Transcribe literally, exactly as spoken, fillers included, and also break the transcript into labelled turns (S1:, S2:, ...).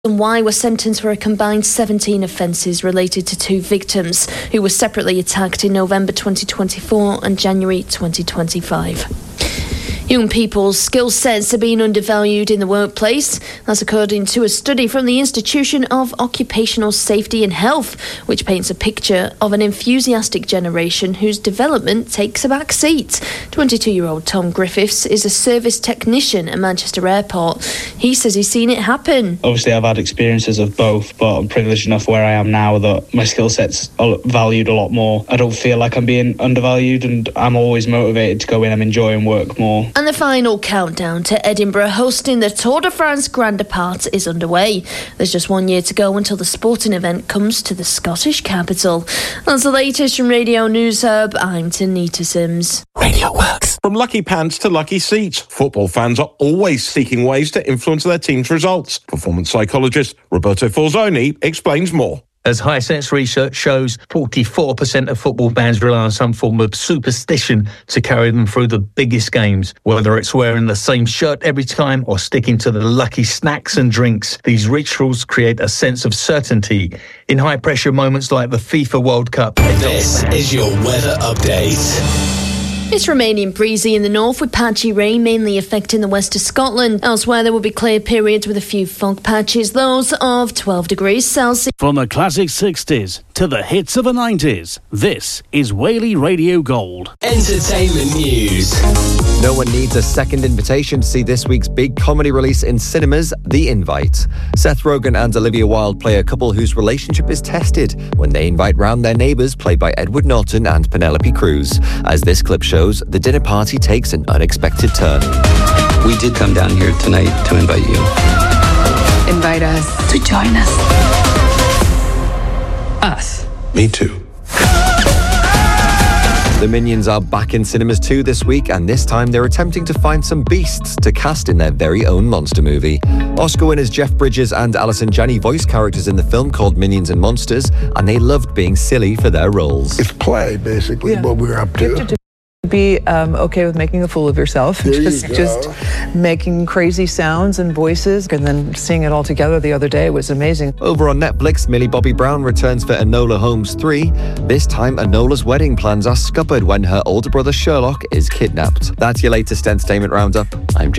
S1: and Y were sentenced for a combined seventeen offences related to two victims who were separately attacked in November twenty twenty-four and January twenty twenty-five. Young people's skill sets are being undervalued in the workplace. That's according to a study from the Institution of Occupational Safety and Health, which paints a picture of an enthusiastic generation whose development takes a back seat. twenty-two-year-old Tom Griffiths is a service technician at Manchester Airport. He says he's seen it happen.
S2: Obviously, I've had experiences of both, but I'm privileged enough where I am now that my skill set's valued a lot more. I don't feel like I'm being undervalued, and I'm always motivated to go in and enjoy and work more.
S1: And the final countdown to Edinburgh hosting the Tour de France Grand Depart is underway. There's just one year to go until the sporting event comes to the Scottish capital. That's the latest from Radio News Hub. I'm Tanita Sims.
S3: Radio Works. From lucky pants to lucky seats, football fans are always seeking ways to influence their team's results. Performance psychologist Roberto Falzoni explains more.
S4: As Hisense research shows, forty-four percent of football fans rely on some form of superstition to carry them through the biggest games. Whether it's wearing the same shirt every time or sticking to the lucky snacks and drinks, these rituals create a sense of certainty. In high-pressure moments like the FIFA World Cup.
S5: This is your weather update.
S1: It's remaining breezy in the north with patchy rain mainly affecting the west of Scotland. Elsewhere there will be clear periods with a few fog patches, those of twelve degrees Celsius.
S6: From the classic sixties to the hits of the nineties, this is Whaley Radio Gold.
S5: Entertainment news.
S7: No one needs a second invitation to see this week's big comedy release in cinemas, The Invite. Seth Rogen and Olivia Wilde play a couple whose relationship is tested when they invite round their neighbours, played by Edward Norton and Penelope Cruz. As this clip shows, the dinner party takes an unexpected turn.
S8: We did come down here tonight to invite you.
S9: Invite us to join us. Us.
S8: Me too.
S7: The Minions are back in cinemas too this week, and this time they're attempting to find some beasts to cast in their very own monster movie. Oscar winners Jeff Bridges and Alison Janney voiced characters in the film called Minions and Monsters, and they loved being silly for their roles.
S10: It's play, basically, yeah. What we're up to.
S11: Be um, okay with making a fool of yourself,
S10: there
S11: just
S10: you
S11: just making crazy sounds and voices, and then seeing it all together the other day was amazing.
S7: Over on Netflix, Millie Bobby Brown returns for Enola Holmes three. This time, Enola's wedding plans are scuppered when her older brother Sherlock is kidnapped. That's your latest entertainment roundup. I'm Jay.